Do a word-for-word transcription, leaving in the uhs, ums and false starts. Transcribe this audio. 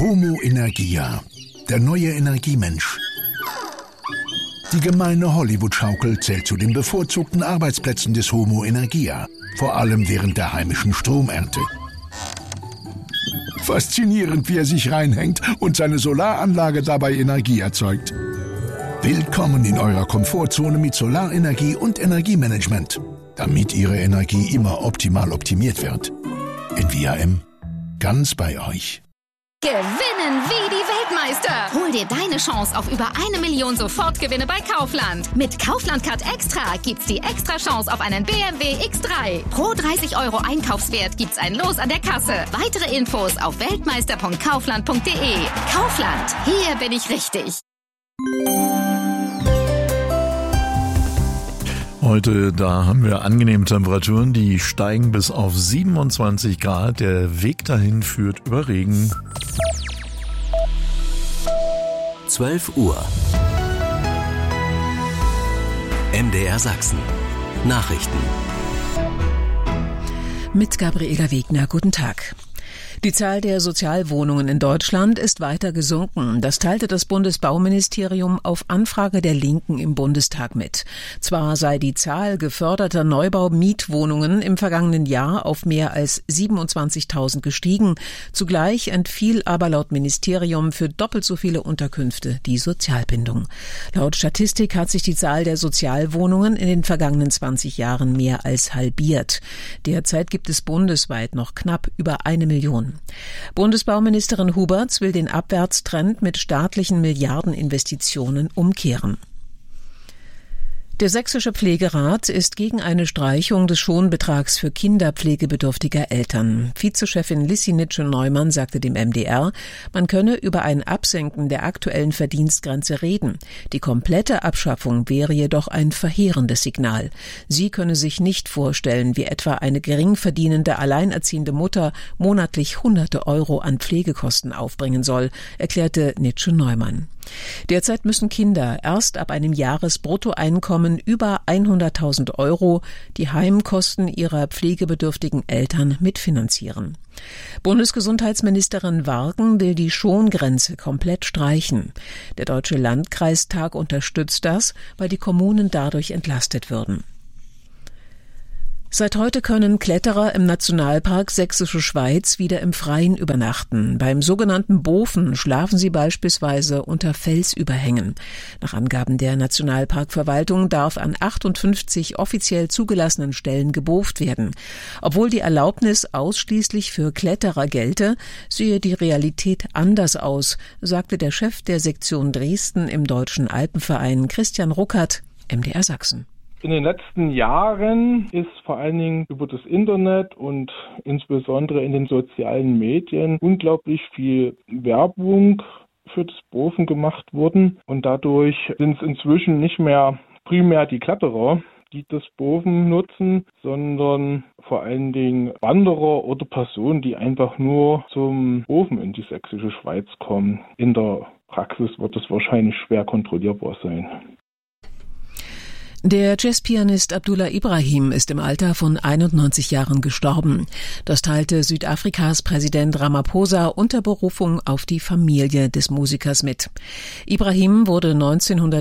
Homo Energia, der neue Energiemensch. Die gemeine Hollywood-Schaukel zählt zu den bevorzugten Arbeitsplätzen des Homo Energia, vor allem während der heimischen Stromernte. Faszinierend, wie er sich reinhängt und seine Solaranlage dabei Energie erzeugt. Willkommen in eurer Komfortzone mit Solarenergie und Energiemanagement, damit Ihre Energie immer optimal optimiert wird. In V R M, ganz bei euch. Gewinnen wie die Weltmeister! Hol dir deine Chance auf über eine Million Sofortgewinne bei Kaufland. Mit Kaufland Card Extra gibt's die extra Chance auf einen B M W X drei. Pro dreißig Euro Einkaufswert gibt's ein Los an der Kasse. Weitere Infos auf weltmeister punkt kaufland punkt de. Kaufland, hier bin ich richtig. Heute, da haben wir angenehme Temperaturen, die steigen bis auf siebenundzwanzig Grad. Der Weg dahin führt über Regen. zwölf Uhr. M D R Sachsen. Nachrichten. Mit Gabriela Wegner, guten Tag. Die Zahl der Sozialwohnungen in Deutschland ist weiter gesunken. Das teilte das Bundesbauministerium auf Anfrage der Linken im Bundestag mit. Zwar sei die Zahl geförderter Neubau-Mietwohnungen im vergangenen Jahr auf mehr als siebenundzwanzigtausend gestiegen. Zugleich entfiel aber laut Ministerium für doppelt so viele Unterkünfte die Sozialbindung. Laut Statistik hat sich die Zahl der Sozialwohnungen in den vergangenen zwanzig Jahren mehr als halbiert. Derzeit gibt es bundesweit noch knapp über eine Million. Bundesbauministerin Huberts will den Abwärtstrend mit staatlichen Milliardeninvestitionen umkehren. Der Sächsische Pflegerat ist gegen eine Streichung des Schonbetrags für Kinder pflegebedürftiger Eltern. Vizechefin Lissi Nitsche-Neumann sagte dem M D R, man könne über ein Absenken der aktuellen Verdienstgrenze reden. Die komplette Abschaffung wäre jedoch ein verheerendes Signal. Sie könne sich nicht vorstellen, wie etwa eine gering verdienende alleinerziehende Mutter monatlich hunderte Euro an Pflegekosten aufbringen soll, erklärte Nitsche-Neumann. Derzeit müssen Kinder erst ab einem Jahresbruttoeinkommen über hunderttausend Euro die Heimkosten ihrer pflegebedürftigen Eltern mitfinanzieren. Bundesgesundheitsministerin Warken will die Schongrenze komplett streichen. Der Deutsche Landkreistag unterstützt das, weil die Kommunen dadurch entlastet würden. Seit heute können Kletterer im Nationalpark Sächsische Schweiz wieder im Freien übernachten. Beim sogenannten Bofen schlafen sie beispielsweise unter Felsüberhängen. Nach Angaben der Nationalparkverwaltung darf an achtundfünfzig offiziell zugelassenen Stellen geboft werden. Obwohl die Erlaubnis ausschließlich für Kletterer gelte, sehe die Realität anders aus, sagte der Chef der Sektion Dresden im Deutschen Alpenverein Christian Ruckert, M D R Sachsen. In den letzten Jahren ist vor allen Dingen über das Internet und insbesondere in den sozialen Medien unglaublich viel Werbung für das Bofen gemacht worden. Und dadurch sind es inzwischen nicht mehr primär die Kletterer, die das Bofen nutzen, sondern vor allen Dingen Wanderer oder Personen, die einfach nur zum Bofen in die Sächsische Schweiz kommen. In der Praxis wird es wahrscheinlich schwer kontrollierbar sein. Der Jazzpianist Abdullah Ibrahim ist im Alter von einundneunzig Jahren gestorben. Das teilte Südafrikas Präsident Ramaphosa unter Berufung auf die Familie des Musikers mit. Ibrahim wurde